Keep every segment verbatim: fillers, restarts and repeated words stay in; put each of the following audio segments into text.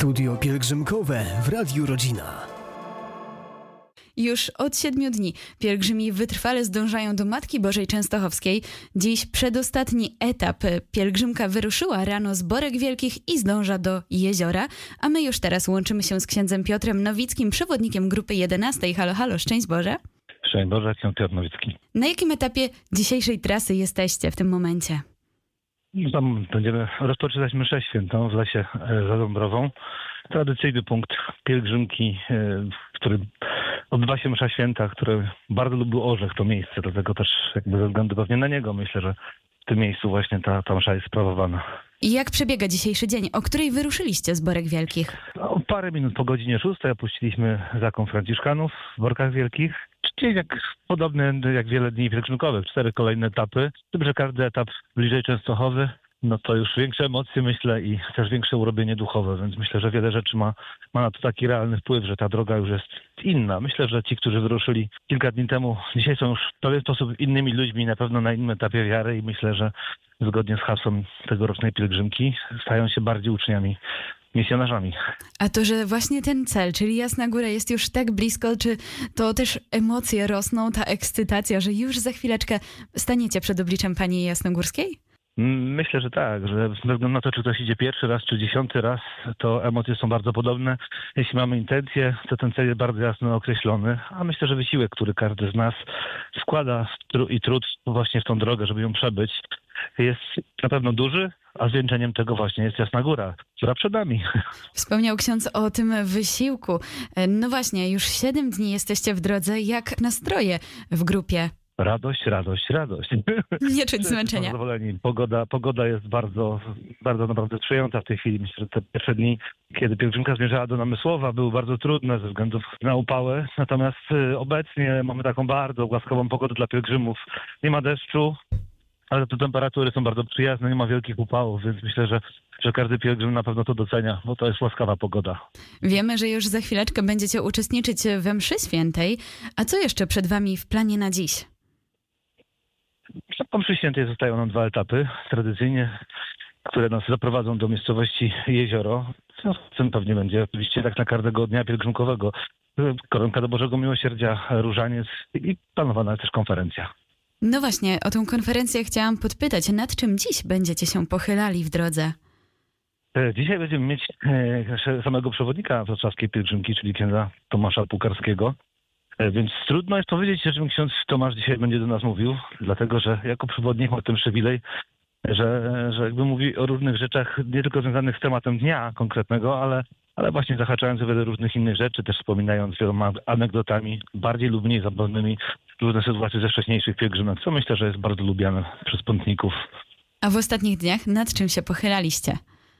Studio pielgrzymkowe w Radiu Rodzina. Już od siedmiu dni pielgrzymi wytrwale zdążają do Matki Bożej Częstochowskiej. Dziś przedostatni etap. Pielgrzymka wyruszyła rano z Borek Wielkich i zdąża do Jeziora, a my już teraz łączymy się z księdzem Piotrem Nowickim, przewodnikiem grupy jedenastej. Halo, halo, szczęść Boże. Szczęść Boże, ksiądz Piotr Nowicki. Na jakim etapie dzisiejszej trasy jesteście w tym momencie? Tam będziemy rozpoczynać mszę świętą w Lesie za Dąbrową. Tradycyjny punkt pielgrzymki, w którym odbywa się msza święta, który bardzo lubił Orzech, to miejsce, dlatego też jakby ze względu pewnie na niego myślę, że w tym miejscu właśnie ta, ta msza jest sprawowana. I jak przebiega dzisiejszy dzień? O której wyruszyliście z Borek Wielkich? No, parę minut po godzinie szóstej opuściliśmy zakon Franciszkanów w Borkach Wielkich. Dzień jak podobny jak wiele dni pielgrzymkowych, cztery kolejne etapy. Z tym, że każdy etap bliżej Częstochowy, no to już większe emocje myślę i też większe urobienie duchowe, więc myślę, że wiele rzeczy ma, ma na to taki realny wpływ, że ta droga już jest inna. Myślę, że ci, którzy wyruszyli kilka dni temu, dzisiaj są już w pewien sposób innymi ludźmi, na pewno na innym etapie wiary i myślę, że zgodnie z hasłem tegorocznej pielgrzymki stają się bardziej uczniami, misjonarzami. A to, że właśnie ten cel, czyli Jasna Góra jest już tak blisko, czy to też emocje rosną, ta ekscytacja, że już za chwileczkę staniecie przed obliczem Pani Jasnogórskiej? Myślę, że tak, że ze względu na to, czy ktoś idzie pierwszy raz, czy dziesiąty raz, to emocje są bardzo podobne. Jeśli mamy intencje, to ten cel jest bardzo jasno określony, a myślę, że wysiłek, który każdy z nas wkłada i trud właśnie w tą drogę, żeby ją przebyć, jest na pewno duży, a zwieńczeniem tego właśnie jest Jasna Góra, która przed nami. Wspomniał ksiądz o tym wysiłku. No właśnie, już siedem dni jesteście w drodze. Jak nastroje w grupie? Radość, radość, radość. Nie czuć zmęczenia. Zadowoleni. Pogoda, pogoda jest bardzo, bardzo naprawdę sprzyjająca w tej chwili. Myślę, że te pierwsze dni, kiedy pielgrzymka zmierzała do Namysłowa, były bardzo trudne ze względu na upały. Natomiast obecnie mamy taką bardzo łaskawą pogodę dla pielgrzymów. Nie ma deszczu, ale te temperatury są bardzo przyjazne, nie ma wielkich upałów, więc myślę, że, że każdy pielgrzym na pewno to docenia, bo to jest łaskawa pogoda. Wiemy, że już za chwileczkę będziecie uczestniczyć we mszy świętej. A co jeszcze przed wami w planie na dziś? Po mszy świętej zostają nam dwa etapy tradycyjnie, które nas zaprowadzą do miejscowości Jezioro. W związku z tym pewnie będzie oczywiście tak na każdego dnia pielgrzymkowego koronka do Bożego Miłosierdzia, różaniec i planowana też konferencja. No właśnie, o tę konferencję chciałam podpytać. Nad czym dziś będziecie się pochylali w drodze? Dzisiaj będziemy mieć samego przewodnika wrocławskiej pielgrzymki, czyli księdza Tomasza Pukarskiego. Więc trudno jest powiedzieć, o czym ksiądz Tomasz dzisiaj będzie do nas mówił, dlatego że jako przewodnik ma ten przywilej, że, że jakby mówi o różnych rzeczach, nie tylko związanych z tematem dnia konkretnego, ale, ale właśnie zahaczając o wiele różnych innych rzeczy, też wspominając wieloma anegdotami, bardziej lub mniej zabawnymi, różne sytuacje ze wcześniejszych pielgrzymek, co myślę, że jest bardzo lubiane przez pątników. A w ostatnich dniach nad czym się pochylaliście?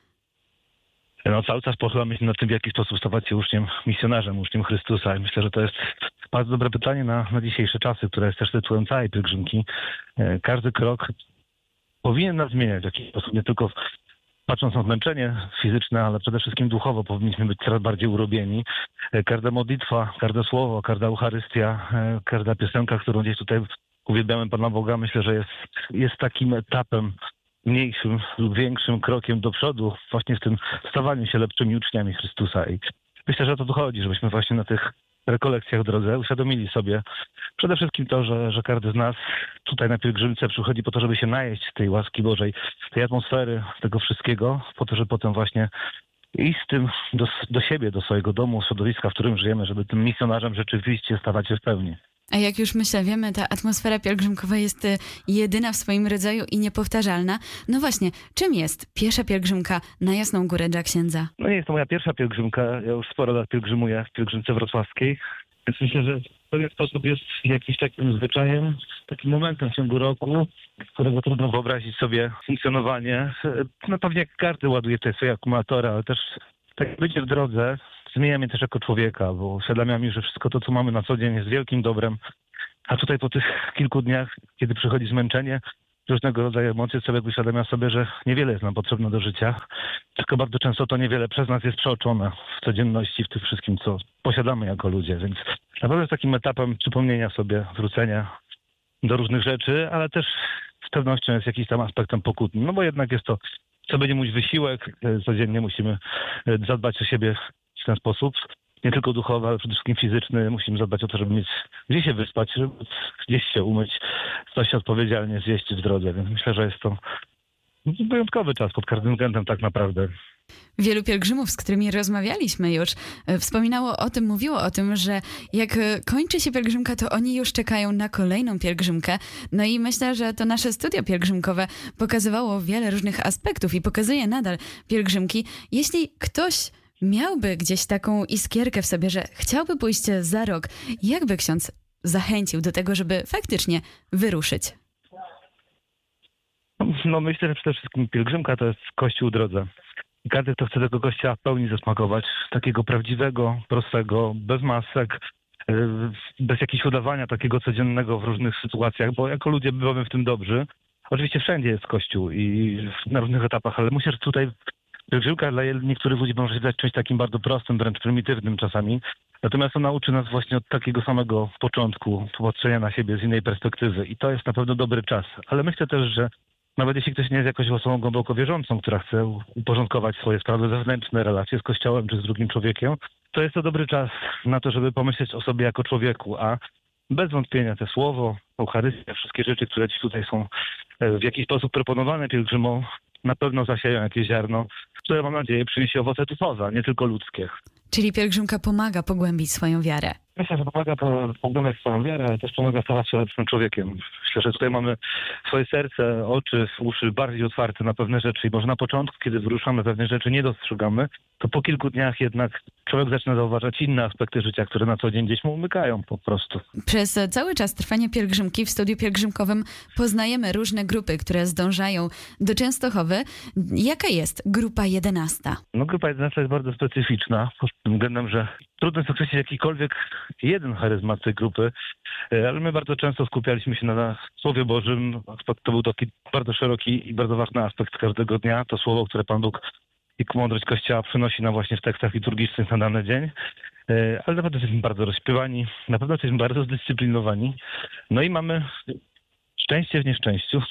No, cały czas pochylamy się nad tym, w jaki sposób stawać się uczniem, misjonarzem, uczniem Chrystusa. I myślę, że to jest bardzo dobre pytanie na, na dzisiejsze czasy, które jest też tytułem całej pielgrzymki. Każdy krok powinien nas zmieniać w jakiś sposób, nie tylko patrząc na zmęczenie fizyczne, ale przede wszystkim duchowo powinniśmy być coraz bardziej urobieni. Każda modlitwa, każde słowo, każda Eucharystia, każda piosenka, którą gdzieś tutaj uwielbiamy Pana Boga, myślę, że jest, jest takim etapem, mniejszym lub większym krokiem do przodu właśnie w tym stawaniu się lepszymi uczniami Chrystusa. I myślę, że o to tu chodzi, żebyśmy właśnie na tych rekolekcjach w drodze uświadomili sobie przede wszystkim to, że, że każdy z nas tutaj na pielgrzymce przychodzi po to, żeby się najeść tej łaski Bożej, tej atmosfery, tego wszystkiego, po to, żeby potem właśnie iść z tym do, do siebie, do swojego domu, środowiska, w którym żyjemy, żeby tym misjonarzem rzeczywiście stawać się w pełni. A jak już myślę, wiemy, ta atmosfera pielgrzymkowa jest jedyna w swoim rodzaju i niepowtarzalna. No właśnie, czym jest piesza pielgrzymka na Jasną Górę dla księdza? No nie jest to moja pierwsza pielgrzymka. Ja już sporo lat pielgrzymuję w pielgrzymce wrocławskiej. Więc myślę, że w pewien sposób jest jakimś takim zwyczajem, takim momentem w ciągu roku, którego trudno wyobrazić sobie funkcjonowanie. No pewnie jak każdy ładuje te swoje akumulatory, ale też tak bycie w drodze zmienia mnie też jako człowieka, bo uświadamia mi, że wszystko to, co mamy na co dzień, jest wielkim dobrem. A tutaj po tych kilku dniach, kiedy przychodzi zmęczenie, różnego rodzaju emocje, człowiek uświadamia sobie, że niewiele jest nam potrzebne do życia, tylko bardzo często to niewiele przez nas jest przeoczone w codzienności, w tym wszystkim, co posiadamy jako ludzie. Więc na pewno jest takim etapem przypomnienia sobie, wrócenia do różnych rzeczy, ale też z pewnością jest jakiś tam aspektem pokutnym, no bo jednak jest to co będzie mówić wysiłek. Codziennie musimy zadbać o siebie w ten sposób. Nie tylko duchowy, ale przede wszystkim fizyczny. Musimy zadbać o to, żeby mieć gdzie się wyspać, żeby gdzieś się umyć, coś odpowiedzialnie zjeść w drodze. Więc myślę, że jest to wyjątkowy czas pod każdym względem tak naprawdę. Wielu pielgrzymów, z którymi rozmawialiśmy już, wspominało o tym, mówiło o tym, że jak kończy się pielgrzymka, to oni już czekają na kolejną pielgrzymkę. No i myślę, że to nasze studio pielgrzymkowe pokazywało wiele różnych aspektów i pokazuje nadal pielgrzymki. Jeśli ktoś miałby gdzieś taką iskierkę w sobie, że chciałby pójść za rok, jak by ksiądz zachęcił do tego, żeby faktycznie wyruszyć? No myślę, że przede wszystkim pielgrzymka to jest Kościół w drodze. I każdy, kto chce tego Kościoła w pełni zasmakować, takiego prawdziwego, prostego, bez masek, bez jakiegoś udawania takiego codziennego w różnych sytuacjach, bo jako ludzie bywamy w tym dobrzy. Oczywiście wszędzie jest Kościół i na różnych etapach, ale myślę, że tutaj pielgrzymka dla niektórych ludzi może się wydać czymś takim bardzo prostym, wręcz prymitywnym czasami. Natomiast on nauczy nas właśnie od takiego samego początku popatrzenia na siebie z innej perspektywy i to jest na pewno dobry czas. Ale myślę też, że nawet jeśli ktoś nie jest jakąś osobą głęboko wierzącą, która chce uporządkować swoje sprawy wewnętrzne, relacje z Kościołem czy z drugim człowiekiem, to jest to dobry czas na to, żeby pomyśleć o sobie jako człowieku, a bez wątpienia te słowo, Eucharystia, wszystkie rzeczy, które dziś tutaj są w jakiś sposób proponowane pielgrzymom, na pewno zasieją jakieś ziarno, które mam nadzieję przyniesie owoce duchowe, a nie tylko ludzkie. Czyli pielgrzymka pomaga pogłębić swoją wiarę. Myślę, że pomaga pogłębiać swoją wiarę, ale też pomaga stawać się lepszym człowiekiem. Myślę, że tutaj mamy swoje serce, oczy, uszy bardziej otwarte na pewne rzeczy i może na początku, kiedy wyruszamy, pewne rzeczy nie dostrzegamy, to po kilku dniach jednak człowiek zaczyna zauważać inne aspekty życia, które na co dzień gdzieś mu umykają po prostu. Przez cały czas trwania pielgrzymki w studiu pielgrzymkowym poznajemy różne grupy, które zdążają do Częstochowy. Jaka jest grupa jedenasta? No grupa jedenasta jest bardzo specyficzna pod tym względem, że trudno jest określić jakikolwiek jeden charyzmat tej grupy, ale my bardzo często skupialiśmy się na Słowie Bożym. To był taki bardzo szeroki i bardzo ważny aspekt każdego dnia. To słowo, które Pan Bóg i mądrość Kościoła przynosi nam właśnie w tekstach liturgicznych na dany dzień. Ale naprawdę jesteśmy bardzo rozśpiewani, na pewno jesteśmy bardzo zdyscyplinowani. No i mamy szczęście w nieszczęściu,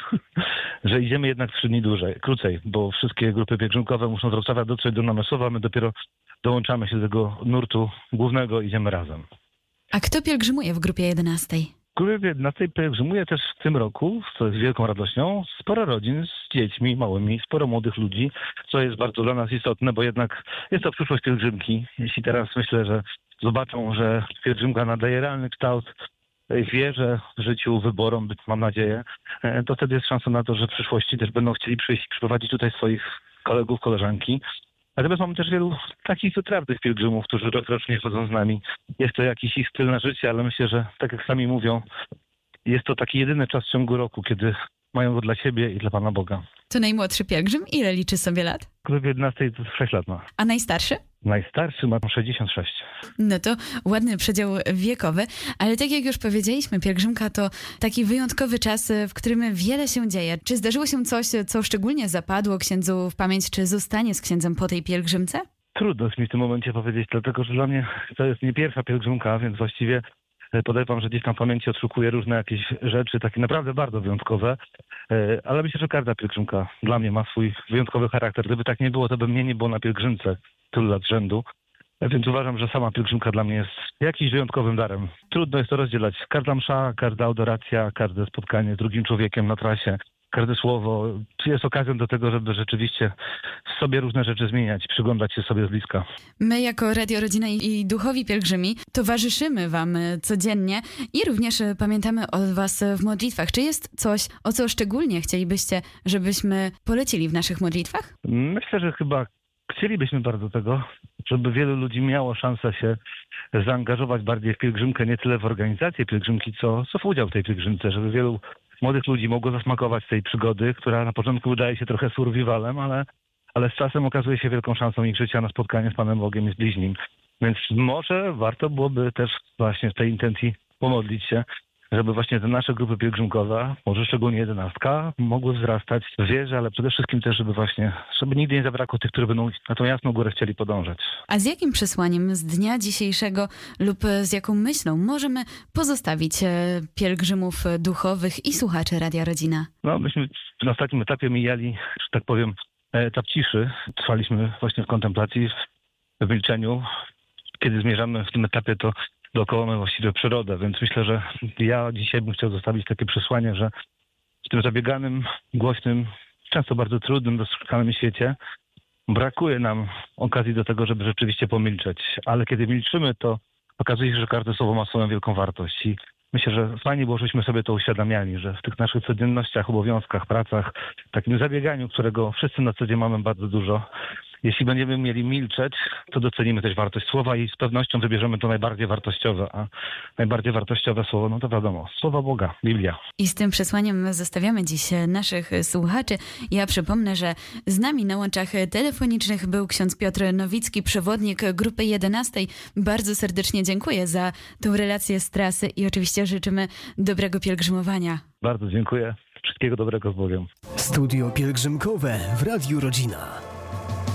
że idziemy jednak trzy dni dłużej, krócej, bo wszystkie grupy pielgrzymkowe muszą z Wrocławia dotrzeć do Namysłowa, my dopiero dołączamy się do tego nurtu głównego i idziemy razem. A kto pielgrzymuje w grupie jedenastej? W grupie jedenastej pielgrzymuje też w tym roku, co jest wielką radością, sporo rodzin z dziećmi małymi, sporo młodych ludzi, co jest bardzo dla nas istotne, bo jednak jest to przyszłość pielgrzymki. Jeśli teraz myślę, że zobaczą, że pielgrzymka nadaje realny kształt wierze w życiu, wyborom, mam nadzieję, to wtedy jest szansa na to, że w przyszłości też będą chcieli przyjść i przyprowadzić tutaj swoich kolegów, koleżanki. Natomiast mamy też wielu takich wytrawnych pielgrzymów, którzy rokrocznie chodzą z nami. Jest to jakiś ich styl na życie, ale myślę, że tak jak sami mówią, jest to taki jedyny czas w ciągu roku, kiedy mają go dla siebie i dla Pana Boga. To najmłodszy pielgrzym ile liczy sobie lat? W grupie jedenastej to sześć lat ma. A najstarszy? Najstarszy ma sześćdziesiąt sześć. No to ładny przedział wiekowy, ale tak jak już powiedzieliśmy, pielgrzymka to taki wyjątkowy czas, w którym wiele się dzieje. Czy zdarzyło się coś, co szczególnie zapadło księdzu w pamięć, czy zostanie z księdzem po tej pielgrzymce? Trudno mi w tym momencie powiedzieć, dlatego że dla mnie to jest nie pierwsza pielgrzymka, więc właściwie podejrzewam, że gdzieś tam w pamięci odszukuję różne jakieś rzeczy, takie naprawdę bardzo wyjątkowe, ale myślę, że każda pielgrzymka dla mnie ma swój wyjątkowy charakter. Gdyby tak nie było, to by mnie nie było na pielgrzymce tylu lat rzędu, więc uważam, że sama pielgrzymka dla mnie jest jakimś wyjątkowym darem. Trudno jest to rozdzielać. Każda msza, każda adoracja, każde spotkanie z drugim człowiekiem na trasie, każde słowo jest okazją do tego, żeby rzeczywiście w sobie różne rzeczy zmieniać, przyglądać się sobie z bliska. My jako Radio Rodzina i duchowi pielgrzymi towarzyszymy wam codziennie i również pamiętamy o was w modlitwach. Czy jest coś, o co szczególnie chcielibyście, żebyśmy polecili w naszych modlitwach? Myślę, że chyba chcielibyśmy bardzo tego, żeby wielu ludzi miało szansę się zaangażować bardziej w pielgrzymkę, nie tyle w organizację pielgrzymki, co, co w udział w tej pielgrzymce, żeby wielu młodych ludzi mogło zasmakować tej przygody, która na początku wydaje się trochę survivalem, ale, ale z czasem okazuje się wielką szansą ich życia na spotkanie z Panem Bogiem i z bliźnim. Więc może warto byłoby też właśnie w tej intencji pomodlić się, żeby właśnie te nasze grupy pielgrzymkowe, może szczególnie jedenastka, mogły wzrastać w wierze, ale przede wszystkim też, żeby właśnie, żeby nigdy nie zabrakło tych, którzy będą na tą jasną górę chcieli podążać. A z jakim przesłaniem z dnia dzisiejszego lub z jaką myślą możemy pozostawić pielgrzymów duchowych i słuchaczy Radia Rodzina? No, myśmy na ostatnim etapie mijali, że tak powiem, etap ciszy. Trwaliśmy właśnie w kontemplacji, w milczeniu. Kiedy zmierzamy w tym etapie, to dookoła mamy właściwie przyrodę, więc myślę, że ja dzisiaj bym chciał zostawić takie przesłanie, że w tym zabieganym, głośnym, często bardzo trudnym, rozkrzykanym świecie brakuje nam okazji do tego, żeby rzeczywiście pomilczeć. Ale kiedy milczymy, to okazuje się, że każde słowo ma swoją wielką wartość. I myślę, że fajnie było, żebyśmy sobie to uświadamiali, że w tych naszych codziennościach, obowiązkach, pracach, takim zabieganiu, którego wszyscy na co dzień mamy bardzo dużo, jeśli będziemy mieli milczeć, to docenimy też wartość słowa i z pewnością wybierzemy to najbardziej wartościowe, a najbardziej wartościowe słowo, no to wiadomo, słowa Boga, Biblia. I z tym przesłaniem zostawiamy dziś naszych słuchaczy. Ja przypomnę, że z nami na łączach telefonicznych był ksiądz Piotr Nowicki, przewodnik grupy jedenastej. Bardzo serdecznie dziękuję za tą relację z trasy i oczywiście życzymy dobrego pielgrzymowania. Bardzo dziękuję. Wszystkiego dobrego z Bogiem. Studio Pielgrzymkowe w Radiu Rodzina.